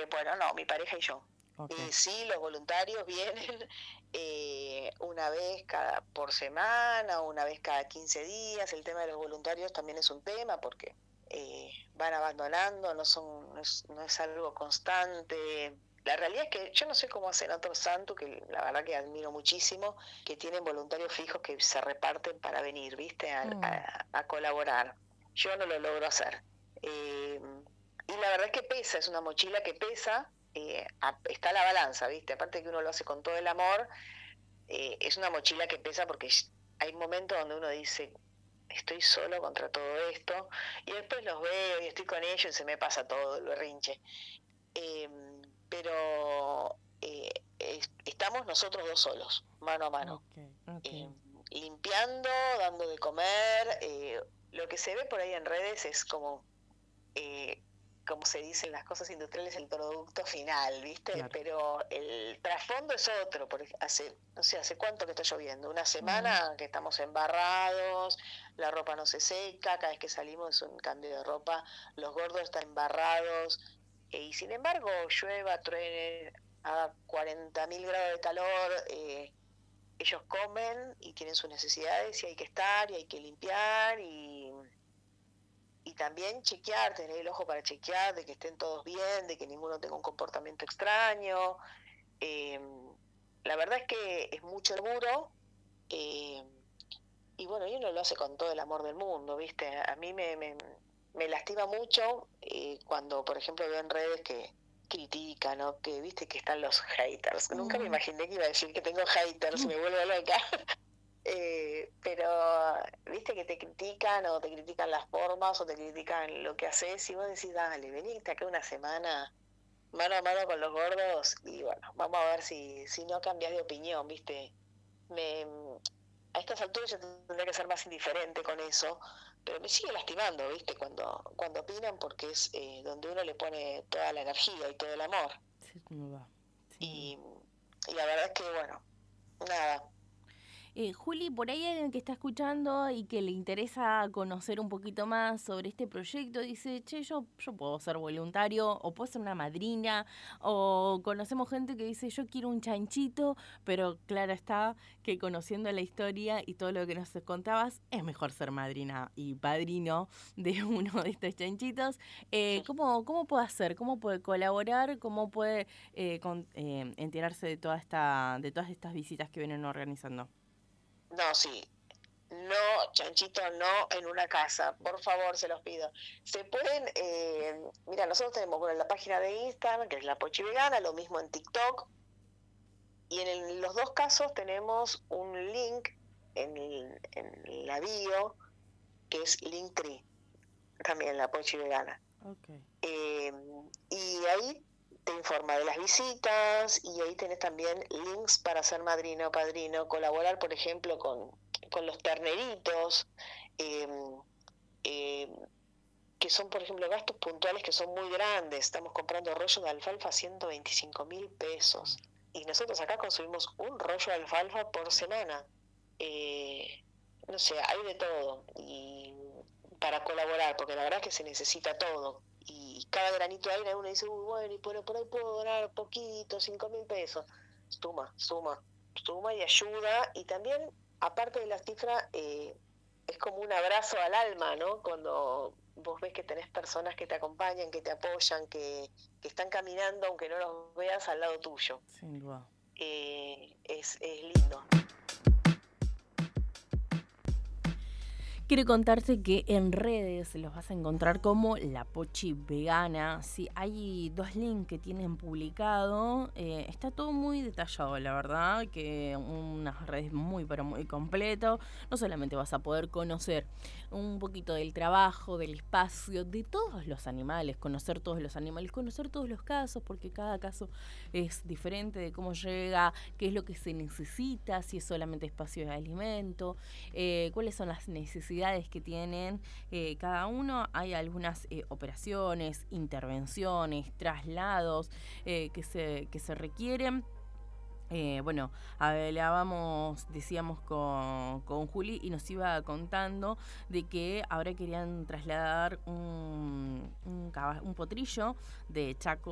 Bueno, no, mi pareja y yo. Okay. Sí, los voluntarios vienen una vez por semana, una vez cada 15 días. El tema de los voluntarios también es un tema porque van abandonando, no es algo constante. La realidad es que yo no sé cómo hacen otros santos, que la verdad que admiro muchísimo, que tienen voluntarios fijos que se reparten para venir, ¿viste? A colaborar. Yo no lo logro hacer. Y la verdad es que pesa, es una mochila que pesa, está la balanza, ¿viste? Aparte que uno lo hace con todo el amor, es una mochila que pesa porque hay momentos donde uno dice, estoy solo contra todo esto, y después los veo y estoy con ellos y se me pasa todo el berrinche. Eh, pero estamos nosotros dos solos, mano a mano, Okay, okay. limpiando, dando de comer. Lo que se ve por ahí en redes es como se dicen las cosas industriales, el producto final, ¿viste? Claro. Pero el trasfondo es otro, porque no sé, ¿hace cuánto que está lloviendo? Una Mm. semana que estamos embarrados, la ropa no se seca, cada vez que salimos es un cambio de ropa, los gordos están embarrados, y sin embargo, llueva, truene, a 40.000 grados de calor, ellos comen y tienen sus necesidades y hay que estar y hay que limpiar y también chequear, tener el ojo para chequear, de que estén todos bien, de que ninguno tenga un comportamiento extraño. Eh, la verdad es que es mucho laburo, eh, y bueno, y uno lo hace con todo el amor del mundo, ¿viste? A mí me lastima mucho cuando, por ejemplo, veo en redes que critican, ¿no? Que viste que están los haters. Nunca me Mm. imaginé que iba a decir que tengo haters, me vuelvo loca. Pero viste que te critican o te critican las formas o te critican lo que haces y vos decís, dale, venite acá una semana mano a mano con los gordos y bueno, vamos a ver si no cambias de opinión, viste. Me, a estas alturas ya tendría que ser más indiferente con eso, pero me sigue lastimando, viste, cuando opinan porque es donde uno le pone toda la energía y todo el amor. Sin duda, sin duda. Y, y la verdad es que, bueno, nada. Juli, por ahí hay alguien que está escuchando y que le interesa conocer un poquito más sobre este proyecto, dice, che, yo puedo ser voluntario o puedo ser una madrina, o conocemos gente que dice, yo quiero un chanchito, pero claro está que conociendo la historia y todo lo que nos contabas, es mejor ser madrina y padrino de uno de estos chanchitos. ¿Cómo puede hacer? ¿Cómo puede colaborar? ¿Cómo puede enterarse de de todas estas visitas que vienen organizando? No, sí, no, chanchito, no en una casa, por favor, se los pido. Se pueden, mira, nosotros tenemos, bueno, la página de Instagram, que es La Pochi Vegana, lo mismo en TikTok, y los dos casos tenemos un link en la bio, que es Linktree, también La Pochi Vegana. Okay. Eh, y ahí te informa de las visitas y ahí tenés también links para ser madrino o padrino, colaborar, por ejemplo, con los terneritos, eh, eh, que son, por ejemplo, gastos puntuales que son muy grandes. Estamos comprando rollo de alfalfa a 125.000 pesos y nosotros acá consumimos un rollo de alfalfa por semana. Eh, no sé, hay de todo y para colaborar, porque la verdad es que se necesita todo. Y cada granito de arena uno dice, uy, bueno, y por ahí puedo donar poquito, 5.000 pesos. Suma y ayuda. Y también, aparte de la cifra, es como un abrazo al alma, ¿no? Cuando vos ves que tenés personas que te acompañan, que te apoyan, que están caminando, aunque no los veas, al lado tuyo. Sin duda. Es lindo. Quiero contarte que en redes los vas a encontrar como La Pochi Vegana. Sí, hay dos links que tienen publicado. Está todo muy detallado, la verdad, que unas redes muy, pero muy completo. No solamente vas a poder conocer un poquito del trabajo, del espacio, de todos los animales, conocer todos los animales, conocer todos los casos, porque cada caso es diferente de cómo llega, qué es lo que se necesita, si es solamente espacio de alimento, cuáles son las necesidades que tienen cada uno. Hay algunas operaciones, intervenciones, traslados que se requieren. Bueno, hablábamos, decíamos con Juli y nos iba contando de que ahora querían trasladar un potrillo de Chaco